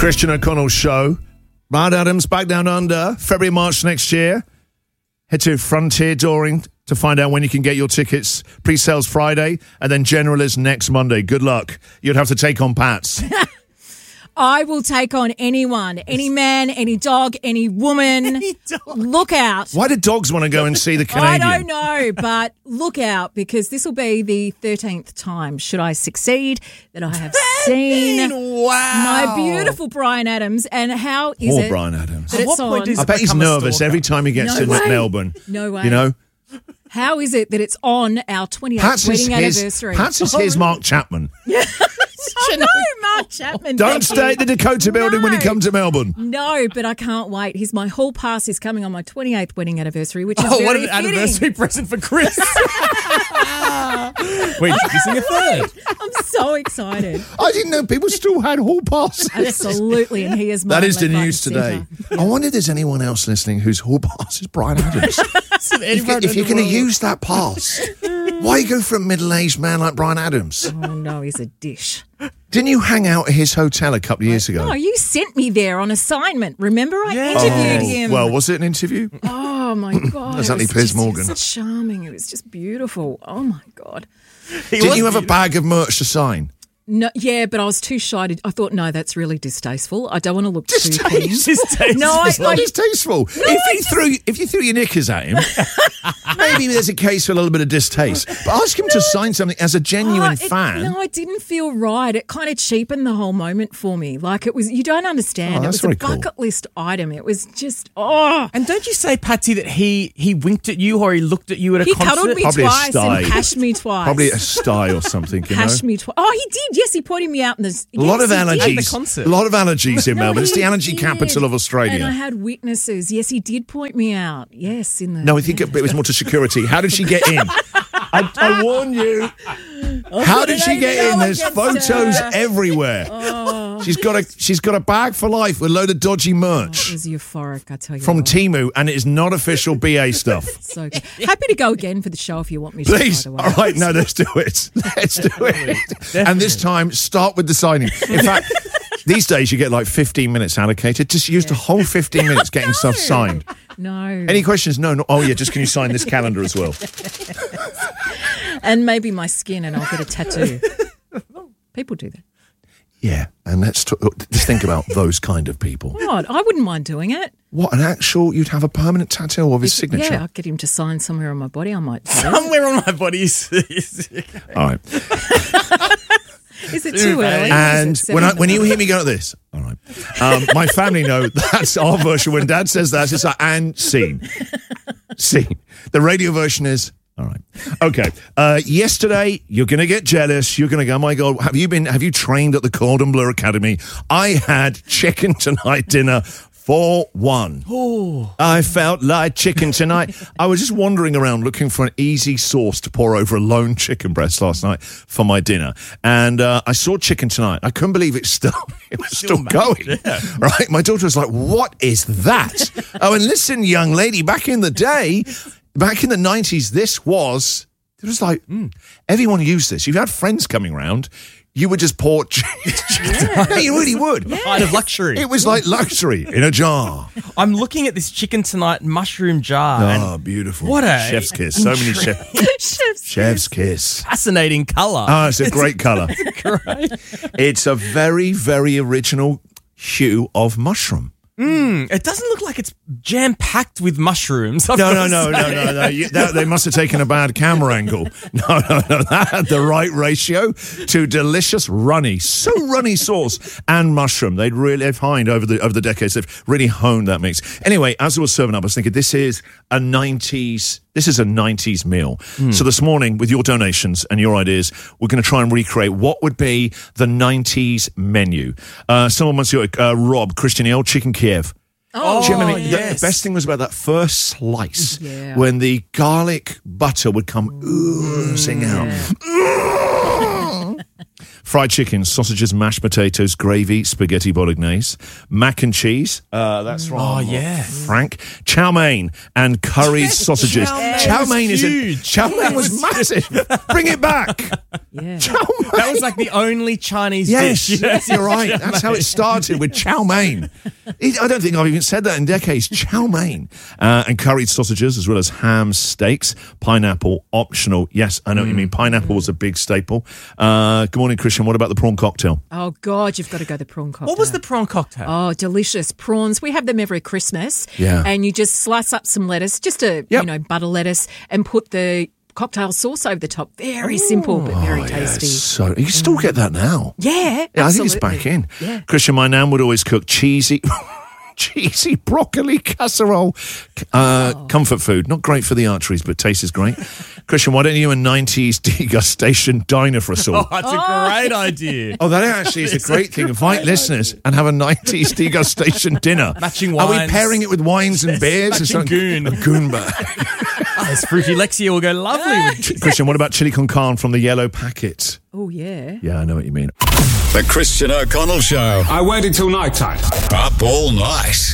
Christian O'Connell Show. Bryan Adams, Back Down Under, February, March next year. Head to Frontier Touring to find out when you can get your tickets. Pre-sales Friday, and then General is next Monday. Good luck. You'd have to take on Pats. I will take on anyone, any man, any dog, any woman. Any dog. Look out. Why do dogs want to go and see the Canadian? I don't know, but look out, because this will be the 13th time, should I succeed, that I have seen my beautiful Bryan Adams. And how is it Bryan Adams. that it's on? I bet he's nervous every time he gets to Melbourne. No way. You know? How is it that it's on our 28th wedding anniversary? Pats is his Mark Chapman. I know, Mark Chapman. Don't stay at the Dakota building when you come to Melbourne. No, but I can't wait. My whole pass is coming on my 28th wedding anniversary, which is what very an fitting. anniversary present for Chris. Wait, did you sing a third? I'm so excited. I didn't know people still had hall passes. Absolutely, and he is my That is the left, right, news and today. centre. I wonder if there's anyone else listening whose hall pass is Bryan Adams. If you're going to use that pass, why go for a middle-aged man like Bryan Adams? Oh, no, he's a dish. Didn't you hang out at his hotel a couple of years ago? No, you sent me there on assignment. Remember, I interviewed him. Well, was it an interview? Oh, my God. That's only Piers Morgan. It was charming. It was just beautiful. Oh, my God. Didn't you have a bag of merch to sign? No, yeah, but I was too shy to. I thought, no, that's really distasteful. I don't want to look too keen. Distasteful. No, It's not distasteful. If you threw your knickers at him, maybe there's a case for a little bit of distaste. But ask him to sign something as a genuine fan. No, it didn't feel right. It kind of cheapened the whole moment for me. Like, it was, you don't understand. It that's was a very cool. bucket list item. It was just, oh. And don't you say, Patsy, that he winked at you or he looked at you at a He concert? cuddled me Probably a twice sty. and hashed me twice. Probably a sty or something, you know? Hashed me twice. Oh, he did. Yes, he pointed me out in the. A lot of At the allergies. concert. A lot of allergies in Melbourne. It's the he allergy did. capital of Australia. And I had witnesses. Yes, he did point me out. Yes, in the. No, I think it was more to security. How did she get in? I warn you. How did she get in? There's photos everywhere. She's got a bag for life with a load of dodgy It merch was euphoric, I tell you. from what. Temu, and it is not official BA stuff. So good. Happy to go again for the show if you want me to. Please. By the way. All right, no, let's do it. Let's do it. And this time, start with the signing. In fact, these days you get like 15 minutes allocated. Just use the whole 15 minutes getting stuff signed. No. Any questions? No. Oh, yeah, just can you sign this calendar as well? And maybe my skin, and I'll get a tattoo. People do that. Yeah, and let's just think about those kind of people. God, I wouldn't mind doing it. What, an actual, you'd have a permanent tattoo of his signature? Yeah, I'll get him to sign somewhere on my body. I might. Do it. Somewhere on my body is All right. Is it too early? And Is it when you hear me go like this, all right, my family know that's our version. When Dad says that, it's like, and scene. Scene. The radio version is, all right. Okay. Yesterday, you're going to get jealous. You're going to go, oh my God, have you trained at the Cordon Bleu Academy? I had chicken tonight dinner for one. Oh. I felt like chicken tonight. I was just wandering around looking for an easy sauce to pour over a lone chicken breast last night for my dinner. And I saw chicken tonight. I couldn't believe it was still going. Yeah. Right? My daughter was like, what is that? Oh, and listen, young lady, back in the day, back in the 90s, it was like, everyone used this. You've had friends coming around. You would just pour chicken. Yeah, you really would. the height of luxury. It was like luxury in a jar. I'm looking at this chicken tonight mushroom jar. Oh, beautiful. What a chef's kiss. So many chef's kiss. Fascinating colour. Oh, it's a great colour. Great. It's a very, very original hue of mushroom. It doesn't look like it's jam-packed with mushrooms. No. They must have taken a bad camera angle. No. That had the right ratio to delicious runny sauce and mushroom. They've honed over the decades. They've really honed that mix. Anyway, as I was serving up, I was thinking this is a 90s meal. So this morning, with your donations and your ideas, we're going to try and recreate what would be the 90s menu. Someone wants to Rob, Christian Hill, chicken Kiev. Oh, Do you remember yes. the best thing was about that first slice Yeah. when the garlic butter would come oozing out. Fried chicken, sausages, mashed potatoes, gravy, spaghetti bolognese, mac and cheese. That's from Oh, yeah. Frank. Chow mein and curry sausages. chow mein Chow was mein huge. Chow mein was massive. Bring it back. Yeah. Chow mein. That was like the only Chinese Yes, dish. yes, you're right. That's how it started with chow mein. I don't think I've even said that in decades. Chow mein. And curried sausages as well as ham, steaks, pineapple, optional. Yes, I know what you mean. Pineapple was a big staple. Good morning, Christian. What about the prawn cocktail? Oh, God, you've got to go the prawn cocktail. What was the prawn cocktail? Oh, delicious prawns. We have them every Christmas. Yeah. And you just slice up some lettuce, just butter lettuce, and put the cocktail sauce over the top. Very simple, but very tasty. So you can still get that now. Yeah, I think it's absolutely. back in. Yeah. Christian, my nan would always cook cheesy broccoli casserole. Comfort food. Not great for the arteries, but tastes great. Christian, why don't you a 90s degustation diner for us all? Oh, that's a great idea. Oh, that actually is a great thing. Invite listeners and have a 90s degustation dinner. Matching Are we wines. pairing it with wines and beers? Matching goon. A goon bag. Oh, this fruity Lexia will go lovely with Christian, what about chili con carne from the yellow packet? Oh, yeah. Yeah, I know what you mean. The Christian O'Connell Show. I waited till night time. Up all night.